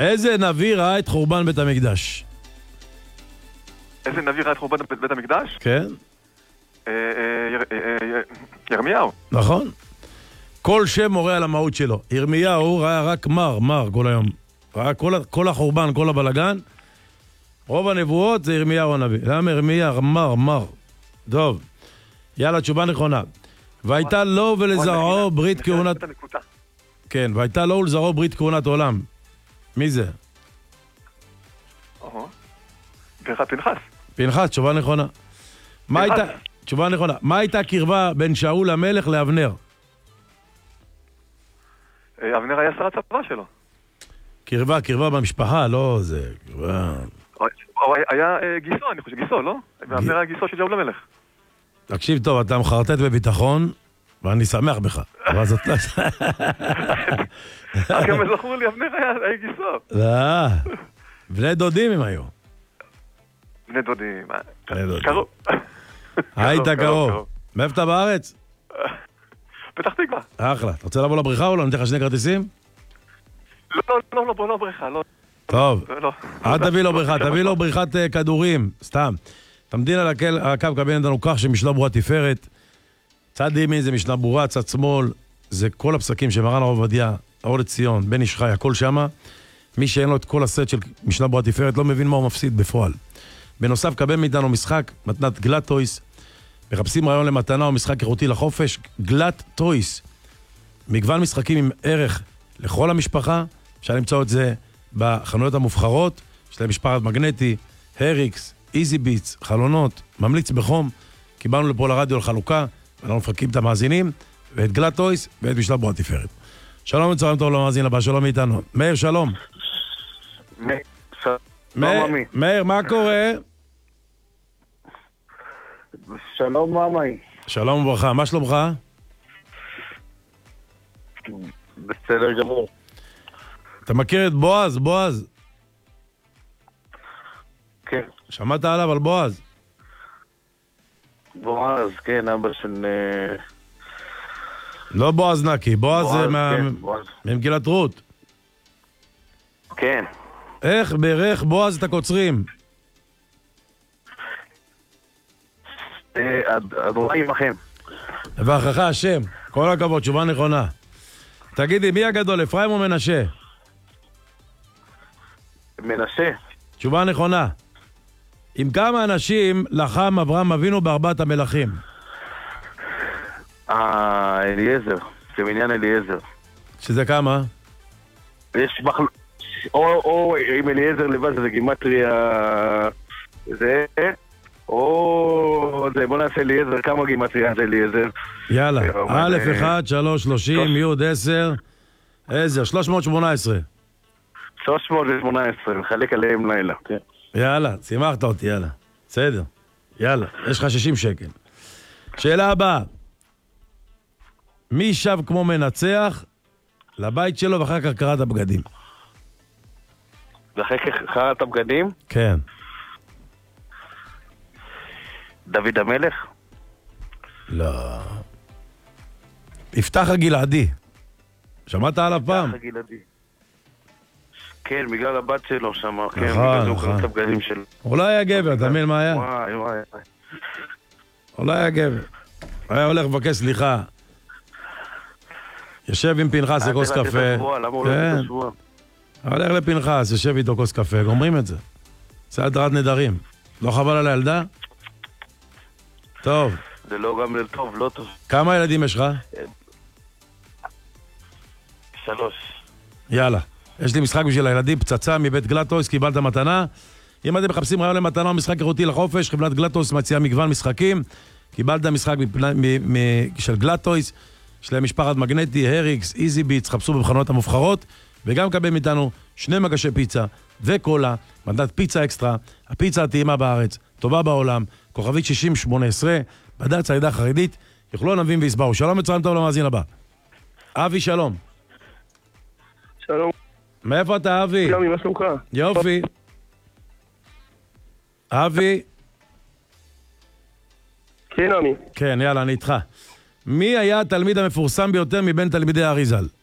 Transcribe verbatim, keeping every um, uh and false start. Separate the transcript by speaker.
Speaker 1: איזה נביא ראה את חורבן בית המקדש?
Speaker 2: איזה נביא ראה את חורבן בית המקדש?
Speaker 1: כן.
Speaker 2: ירמיהו.
Speaker 1: נכון. כל שם מורה על המהות שלו. ירמיהו ראה רק מר, מר כל היום. ראה כל, כל החורבן, כל הבלגן. רוב הנבואות זה ירמיהו הנביא. למה ירמיהו? מר, מר. טוב. יאללה, תשובה נכונה. והייתה לו ולזרעו ברית כהונת... כן, והייתה לו ולזרעו ברית כהונת עולם. מי זה?
Speaker 2: פנחס. פנחס.
Speaker 1: פנחס, תשובה נכונה. מה הייתה... תשובה נכונה. מה הייתה קרבה בין שאול המלך לאבנר?
Speaker 2: אבנר היה שר הצבא שלו.
Speaker 1: קרבה, קרבה במשפחה, לא זה... קרבה...
Speaker 2: הוא היה גיסו, אני חושב, גיסו, לא? אבנר היה גיסו של שאול המלך.
Speaker 1: תקשיב טוב, אתה מחרטט בביטחון, ואני שמח בך. אבל זאת לא...
Speaker 2: רק הם זכרו לי, אבנר היה גיסו.
Speaker 1: לא, בני דודים הם היו.
Speaker 2: בני דודים.
Speaker 1: בני דודים.
Speaker 2: קרוב.
Speaker 1: היית קרוב. מאיפה אתה בארץ?
Speaker 2: פתח תקווה.
Speaker 1: אחלה. אתה רוצה לבוא לבריכה או לא? נתן לך שני כרטיסים?
Speaker 2: לא, לא, לא, לא בריכה, לא.
Speaker 1: טוב. אל תביא לו בריכה, תביא לו בריכת כדורים. סתם. תמדין על הקו קבין לנו כך שמשנה ברורה תפארת. צד ימין זה משנה ברורה, צד שמאל זה כל הפסקים שמרן הרב עובדיה, האור לציון, בן איש חי, הכל שמה. מי שאין לו את כל הסט של משנה ברורה תפארת לא מבין מה הוא מפסיד בפועל. בנוסף, קבל מאיתנו משחק, מתנת גלת טויס. מחפשים רעיון למתנה או משחק איכותי לחופש, גלת טויס. מגוון משחקים עם ערך לכל המשפחה, אפשר למצוא את זה בחנויות המובחרות, של משפחת מגנטי, הריקס, איזי ביטס, חלונות, ממליץ בחום. קיבלנו לפה לרדיו לחלוקה, ואנחנו מפרקים את המאזינים, ואת גלת טויס, ואת משנה ברורה תפארת. שלום וצהריים טוב למאזין הבא, שלום מאיתנו. מאיר, שלום. מאיר, מה קורה?
Speaker 3: שלום ממי.
Speaker 1: שלום וברכה, מה שלומך?
Speaker 3: בסדר גמור.
Speaker 1: אתה מכיר את בועז? בועז?
Speaker 3: כן.
Speaker 1: שמעת עליו על בועז?
Speaker 3: בועז, כן, אבא של...
Speaker 1: לא בועז נקי, בועז זה ממגילת רות.
Speaker 3: כן.
Speaker 1: איך בערך בועז את הקוצרים?
Speaker 3: אדוני עמכם.
Speaker 1: וברכך השם, כל הכבוד, תשובה נכונה. תגידי, מי הגדול, אפרים או מנשה?
Speaker 3: מנשה.
Speaker 1: תשובה נכונה. עם כמה אנשים לחם אברהם אבינו בארבעת המלכים?
Speaker 3: אה, אליעזר, כמניין אליעזר.
Speaker 1: שזה כמה?
Speaker 3: יש מחל... או, או עם אליעזר לבד, זה גימטריה... זה... או... זה, בוא נעשה אליעזר, כמה גימטריה זה אליעזר?
Speaker 1: יאללה, א' אחד, שלוש, שלושים, י' עשר, עשר, שלוש מאות שמונה עשרה.
Speaker 3: שלוש מאות שמונה עשרה, מחלק עליהם לילה, כן.
Speaker 1: יאללה, שימחת אותי, יאללה. בסדר. יאללה, יש לך שישים שקל. שאלה הבאה. מי שב כמו מנצח לבית שלו ואחר כך קראת הבגדים?
Speaker 3: ואחר כך קראת הבגדים?
Speaker 1: כן.
Speaker 3: דוד המלך?
Speaker 1: לא. יפתח הגלעדי. שמעת עליו פעם?
Speaker 3: יפתח הגלעדי. כן, בגלל הבת שלו שם, כן,
Speaker 1: נכון,
Speaker 3: בגלל זה הוא
Speaker 1: נכון.
Speaker 3: קרא את הבגדים שלו.
Speaker 1: אולי היה גבר, אתה מבין מה היה?
Speaker 3: וואי, וואי, וואי.
Speaker 1: אולי היה גבר. היה הולך לבקש סליחה. יושב עם פנחס לכוס קפה.
Speaker 3: למה הוא לא לתת השבוע?
Speaker 1: הולך לפנחס, יושב איתו כוס קפה, גומרים את זה. זה הדרת נדרים. לא חבל על הילדה? טוב.
Speaker 3: זה לא גם טוב, לא טוב.
Speaker 1: כמה ילדים יש לך?
Speaker 3: שלוש.
Speaker 1: יאללה. יש לי משחק בשביל הילדים, פצצה מבית גלטויס, קיבלת מתנה. אם אתם מחפשים רעיון למתנה או משחק איכותי לחופש, חברת גלטויס מציעה מגוון משחקים. קיבלת משחק של גלטויס, של משפחת מגנטי, הריקס, איזי ביטס, חפשו בבחנות המובחרות, וגם קבל מאיתנו שני מגשי פיצה וקולה, מתנת פיצה אקסטרה, הפיצה הטעימה בארץ, טובה בעולם, כוכבית שישים שמונה עשרה, בד"ץ העדה החרדית, יוכלו נביאים ויסברו. שלום וצהריים טוב למאזין הבא. אבי, שלום.
Speaker 4: שלום.
Speaker 1: מאיפה אתה, אבי?
Speaker 4: שלומי, מה שלומך?
Speaker 1: יופי. אבי?
Speaker 4: כן, עמי.
Speaker 1: כן, יאללה, אני איתך. מי היה התלמיד המפורסם ביותר מבין תלמידי האריזל?